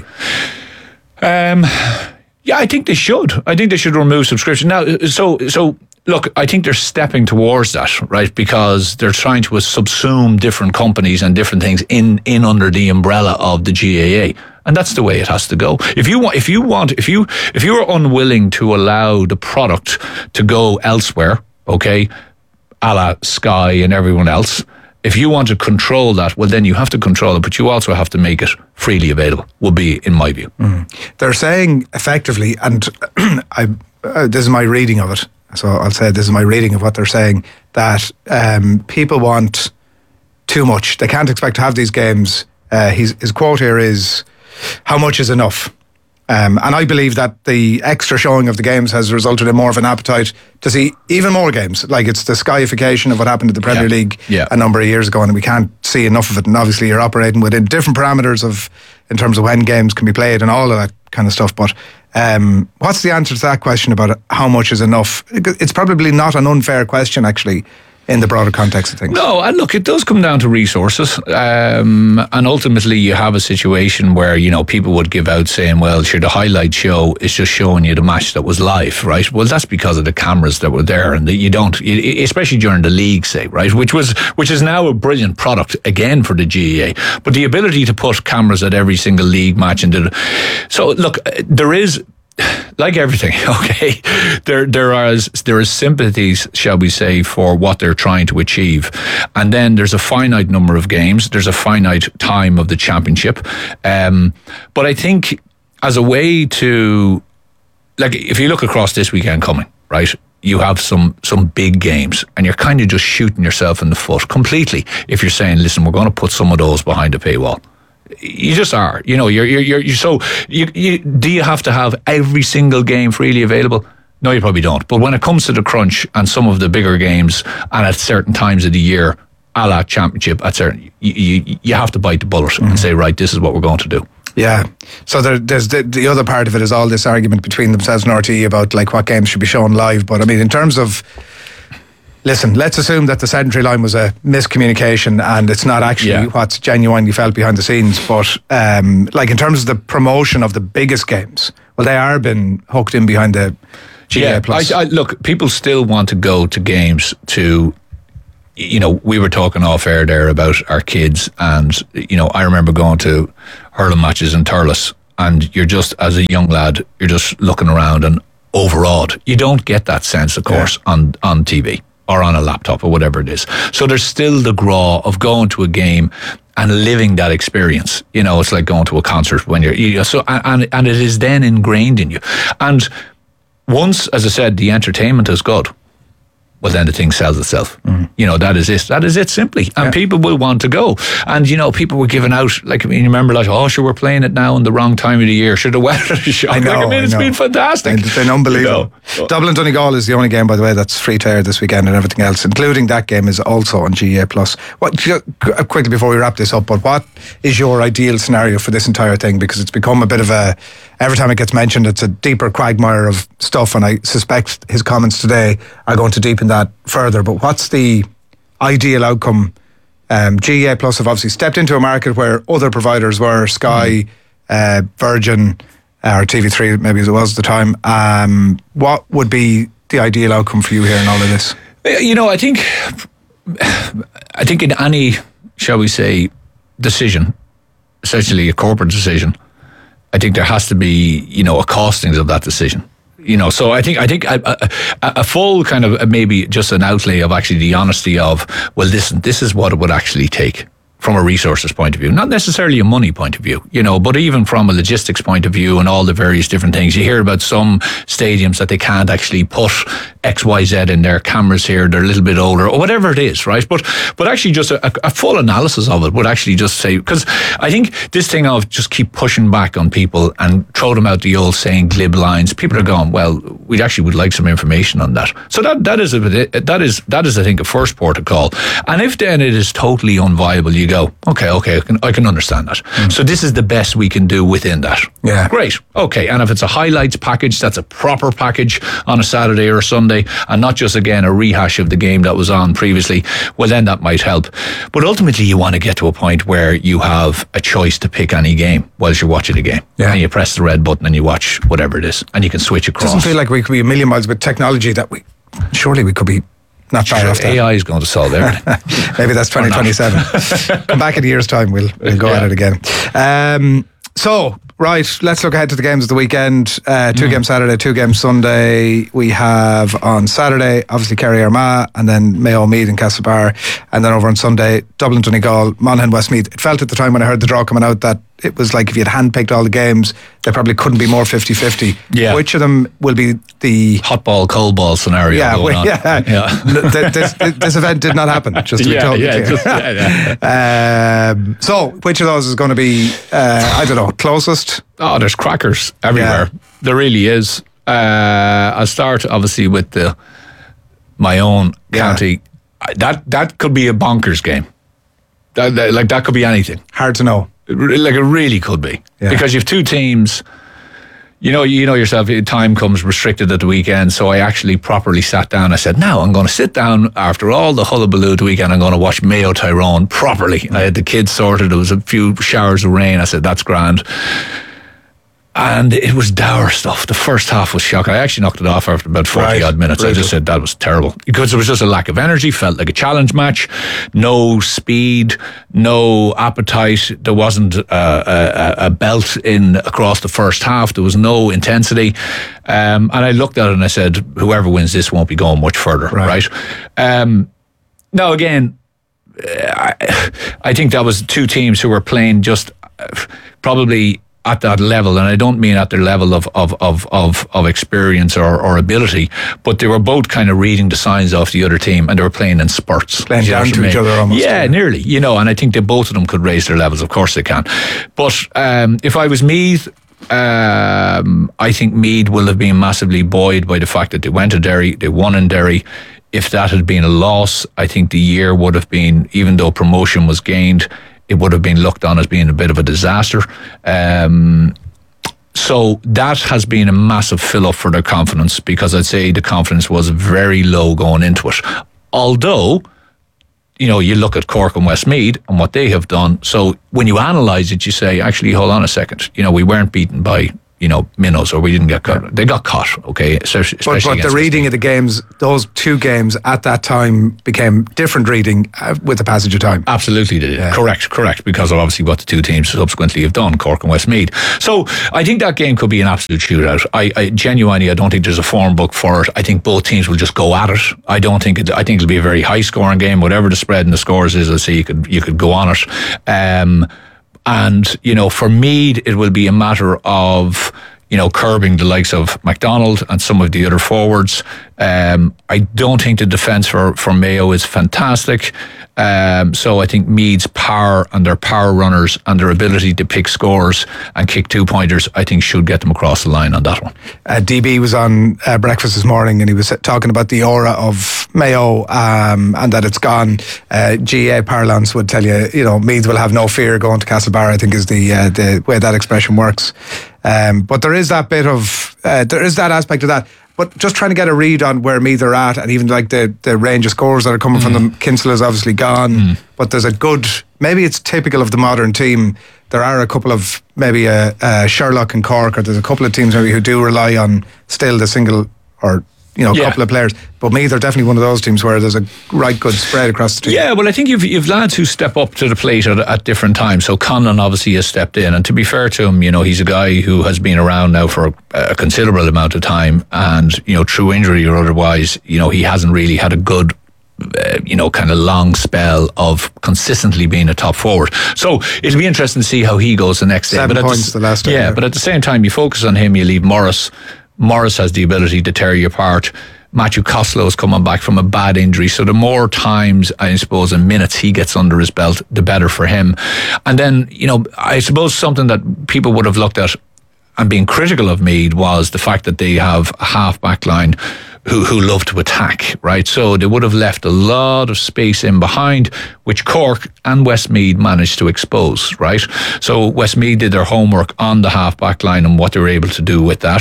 Yeah, I think they should. I think they should remove subscription. Now, so look, I think they're stepping towards that, right? Because they're trying to subsume different companies and different things in under the umbrella of the GAA. And that's the way it has to go. If you're unwilling to allow the product to go elsewhere, okay, a la Sky and everyone else, if you want to control that, well, then you have to control it, but you also have to make it freely available, would be, in my view. They're saying effectively, and this is my reading of it, so I'll say this is my reading of what they're saying, that people want too much. They can't expect to have these games. His quote here is, how much is enough? And I believe that the extra showing of the games has resulted in more of an appetite to see even more games. Like, it's the skyification of what happened to the Premier League a number of years ago, and we can't see enough of it. And obviously you're operating within different parameters in terms of when games can be played and all of that kind of stuff. But what's the answer to that question about how much is enough? It's probably not an unfair question, actually, in the broader context of things. No, and look, it does come down to resources, and ultimately you have a situation where, people would give out saying, well, sure, the highlight show is just showing you the match that was live, right? Well, that's because of the cameras that were there, and you don't, especially during the league, say, right, which is now a brilliant product again for the GAA, but the ability to put cameras at every single league match so look, there is like everything, okay, there are sympathies, shall we say, for what they're trying to achieve, and then there's a finite number of games. There's a finite time of the championship, but I think as a way to, like, if you look across this weekend coming, right, you have some big games, and you're kind of just shooting yourself in the foot completely if you're saying, listen, we're going to put some of those behind a paywall. You just are, you know. You're so. Do you have to have every single game freely available? No, you probably don't. But when it comes to the crunch and some of the bigger games, and at certain times of the year, a la championship, at certain, you have to bite the bullet and say, right, this is what we're going to do. Yeah. So there's the other part of it is all this argument between themselves and RTE about like what games should be shown live. But I mean, in terms of, listen, let's assume that the sedentary line was a miscommunication and it's not actually what's genuinely felt behind the scenes. But like in terms of the promotion of the biggest games, well, they are been hooked in behind the GA Plus. Look, people still want to go to games to, you know, we were talking off air there about our kids, and, you know, I remember going to hurling matches in Thurles, and you're just, as a young lad, you're just looking around and overawed. You don't get that sense, of course, on TV or on a laptop or whatever it is. So there's still the graw of going to a game and living that experience. You know, it's like going to a concert when you're so, and it is then ingrained in you. And once, as I said, the entertainment is good, well, then the thing sells itself. You know, that is it. That is it, simply. And people will want to go. And, you know, people were giving out, like, I mean, you remember, like, oh, sure, we're playing it now in the wrong time of the year. Sure, the weather is shocking. I mean, it's been fantastic. It's been unbelievable. You know? Dublin Donegal is the only game, by the way, that's free to air this weekend, and everything else, including that game, is also on GA+. What, quickly before we wrap this up, but what is your ideal scenario for this entire thing? Because it's become a bit of a, every time it gets mentioned, it's a deeper quagmire of stuff, and I suspect his comments today are going to deepen that further. But what's the ideal outcome? GA Plus have obviously stepped into a market where other providers were, Sky, Virgin, or TV3 maybe as it was at the time. What would be the ideal outcome for you here in all of this? You know, I think in any, shall we say, decision, essentially a corporate decision, I think there has to be, you know, a costings of that decision. You know, so I think a full kind of maybe just an outlay of actually the honesty of, well, listen, this is what it would actually take from a resources point of view, not necessarily a money point of view, you know, but even from a logistics point of view and all the various different things. You hear about some stadiums that they can't actually put XYZ in their cameras here, they're a little bit older or whatever it is, right? But actually just a full analysis of it would actually just say, because I think this thing of just keep pushing back on people and throw them out the old saying glib lines, people are going, well, we actually would like some information on that. So that is I think a first port of call. And if then it is totally unviable, you go, okay, I can understand that. So this is the best we can do within that. Yeah. Great. Okay. And if it's a highlights package, that's a proper package on a Saturday or a Sunday, and not just, again, a rehash of the game that was on previously, well, then that might help. But ultimately, you want to get to a point where you have a choice to pick any game whilst you're watching the game. Yeah. And you press the red button and you watch whatever it is, and you can switch across. It doesn't feel like we could be a million miles with technology that surely we could be not far off that. AI is going to solve everything. Maybe that's 2027. Come back in a year's time, we'll go at it again. So, right, let's look ahead to the games of the weekend. 2 games Saturday, 2 games Sunday. We have on Saturday, obviously, Kerry Armagh, and then Mayo Meath and Castlebar. And then over on Sunday, Dublin Donegal, Monaghan Westmeath. It felt at the time when I heard the draw coming out that it was like if you had handpicked all the games, they probably couldn't be more 50-50. Yeah. Which of them will be the hot ball, cold ball scenario? This event did not happen, just to be totally clear. So, which of those is going to be, I don't know, closest? Oh, there's crackers everywhere. Yeah. There really is. I'll start, obviously, with my own county. That could be a bonkers game. That could be anything. Hard to know. Like, it really could be. Yeah. Because you have two teams. You know yourself, time comes restricted at the weekend, so I actually properly sat down. I said, now I'm going to sit down after all the hullabaloo at the weekend, I'm going to watch Mayo Tyrone properly. I had the kids sorted, there was a few showers of rain, I said, that's grand. And it was dour stuff. The first half was shocking. I actually knocked it off after about 40 odd minutes. Brutal. I just said that was terrible because there was just a lack of energy. Felt like a challenge match. No speed, no appetite. There wasn't a belt in across the first half. There was no intensity. And I looked at it and I said, whoever wins this won't be going much further. Right. Now again, I think that was two teams who were playing just probably at that level, and I don't mean at their level of experience or ability, but they were both kind of reading the signs off the other team, and they were playing in spurts. Playing down to each other almost. Yeah, nearly, and I think that both of them could raise their levels. Of course they can. But if I was Meath, I think Meath will have been massively buoyed by the fact that they went to Derry, they won in Derry. If that had been a loss, I think the year would have been, even though promotion was gained, it would have been looked on as being a bit of a disaster. So that has been a massive fill-up for their confidence, because I'd say the confidence was very low going into it. Although, you look at Cork and Westmeath and what they have done. So when you analyse it, you say, actually, hold on a second. We weren't beaten by minnows, or we didn't get caught. They got caught, okay? Especially but the reading of the games, those two games at that time became different reading with the passage of time. Absolutely did. Yeah. Correct, because of obviously what the two teams subsequently have done, Cork and Westmeath. So I think that game could be an absolute shootout. I genuinely, I don't think there's a form book for it. I think both teams will just go at it. I think it'll be a very high scoring game. Whatever the spread and the scores is, I'd say you could go on it. And, for Meath, it will be a matter of, curbing the likes of McDonald and some of the other forwards. I don't think the defence for Mayo is fantastic. So I think Meath's power and their power runners and their ability to pick scores and kick 2-pointers, I think should get them across the line on that one. DB was on breakfast this morning, and he was talking about the aura of Mayo and that it's gone. GA parlance would tell you, Meath will have no fear going to Castlebar, I think is the way that expression works. But there is that bit of there is that aspect of that. But just trying to get a read on where Meath are at, and even like the range of scores that are coming from them. Kinsella is obviously gone, but there's a good, maybe it's typical of the modern team. There are a couple of, maybe a Sherlock and Cork, or there's a couple of teams maybe who do rely on still the single or couple of players. But Meath are definitely one of those teams where there's a right good spread across the team. Yeah, well, I think you've lads who step up to the plate at different times. So Conlon obviously has stepped in, and to be fair to him, he's a guy who has been around now for a considerable amount of time, and through injury or otherwise, he hasn't really had a good kind of long spell of consistently being a top forward. So it'll be interesting to see how he goes the next day. 7 points the last time. Yeah, but at the same time, you focus on him, you leave Morris. Morris has the ability to tear you apart. Matthew Costello's coming back from a bad injury, so the more times, I suppose, and minutes he gets under his belt, the better for him. And then, I suppose something that people would have looked at and been critical of Meath was the fact that they have a half-back line who love to attack, right? So they would have left a lot of space in behind, which Cork and Westmeath managed to expose, right? So Westmeath did their homework on the half-back line and what they were able to do with that,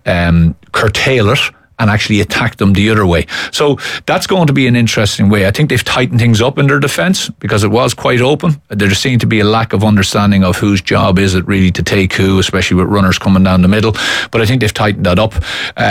curtail it, and actually attack them the other way. So that's going to be an interesting way. I think they've tightened things up in their defence because it was quite open. There seemed to be a lack of understanding of whose job is it really to take who, especially with runners coming down the middle. But I think they've tightened that up.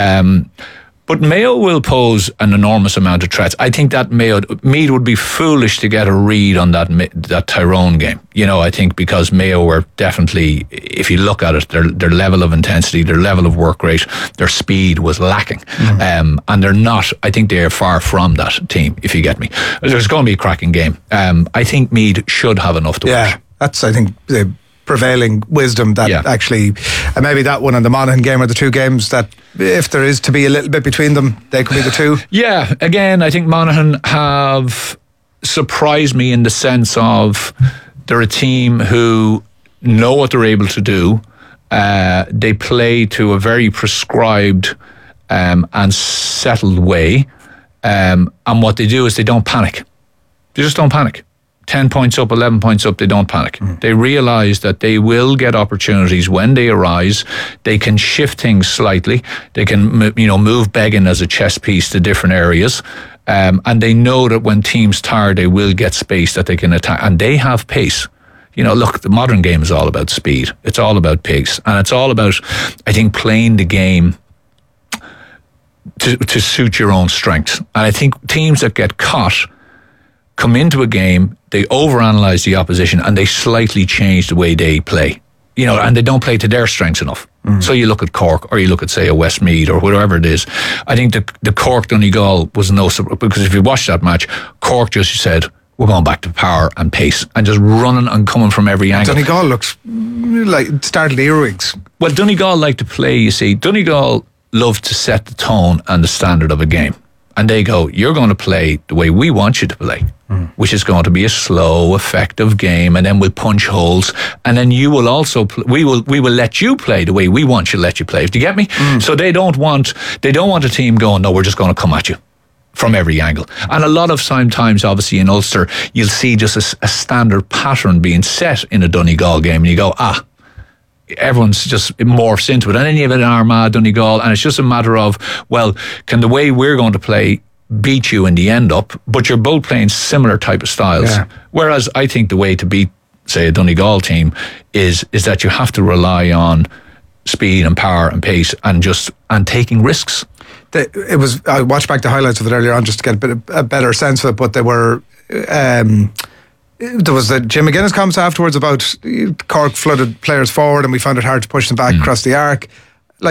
But Mayo will pose an enormous amount of threats. I think that Meath would be foolish to get a read on that Tyrone game. I think because Mayo were definitely, if you look at it, their level of intensity, their level of work rate, their speed was lacking. And they're not, I think they're far from that team, if you get me. There's going to be a cracking game. I think Meath should have enough to watch. That's, I think, the prevailing wisdom that actually, maybe that one and the Monaghan game are the two games that, if there is to be a little bit between them, they could be the two. Yeah, again, I think Monaghan have surprised me in the sense of they're a team who know what they're able to do. They play to a very prescribed and settled way, and what they do is they don't panic. They just don't panic. 10 points up, 11 points up, they don't panic. They realise that they will get opportunities when they arise. They can shift things slightly. They can, move Beggin as a chess piece to different areas. And they know that when teams tire, they will get space that they can attack. And they have pace. Look, the modern game is all about speed. It's all about pace. And it's all about, I think, playing the game to suit your own strengths. And I think teams that get caught come into a game, they overanalyze the opposition and they slightly change the way they play. And they don't play to their strengths enough. So you look at Cork, or you look at, say, a Westmeath, or whatever it is. I think the Cork Donegal was no surprise, because if you watch that match, Cork just said, we're going back to power and pace and just running and coming from every angle. Donegal looks like it started the earwigs. Well, Donegal like to play, you see. Donegal love to set the tone and the standard of a game. And they go, you're going to play the way we want you to play, which is going to be a slow, effective game, and then we'll punch holes, and then you will also we will let you play the way we want you to let you play. Do you get me? So they don't want a team going, no, we're just going to come at you from every angle. And a lot of times, obviously, in Ulster, you'll see just a standard pattern being set in a Donegal game, and you go, everyone's just morphs into it. And then you have an Armagh, Donegal, and it's just a matter of, well, can the way we're going to play beat you in the end up? But you're both playing similar type of styles. Yeah. Whereas I think the way to beat, say, a Donegal team is that you have to rely on speed and power and pace and taking risks. I watched back the highlights of it earlier on just to get a better sense of it, but they were... there was Jim McGuinness comments afterwards about Cork flooded players forward and we found it hard to push them back across the arc.